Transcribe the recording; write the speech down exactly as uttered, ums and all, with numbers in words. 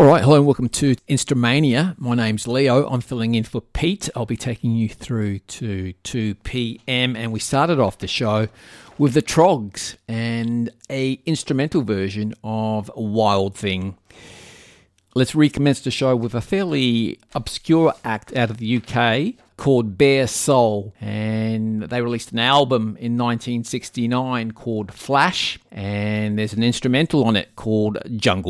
All right, hello and welcome to Instrumania. My name's Leo. I'm filling in for Pete. I'll be taking you through to two p.m. and we started off the show with the Troggs and a instrumental version of Wild Thing. Let's recommence the show with a fairly obscure act out of the U K called Bare Soul, and they released an album in nineteen sixty-nine called Flash, and there's an instrumental on it called Jungle.